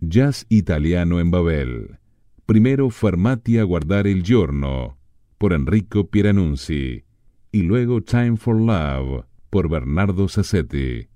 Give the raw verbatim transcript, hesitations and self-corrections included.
Jazz italiano en Babel. Primero Fermati a guardare il giorno, por Enrico Pieranunzi, y luego Time for Love, por Bernardo Sassetti.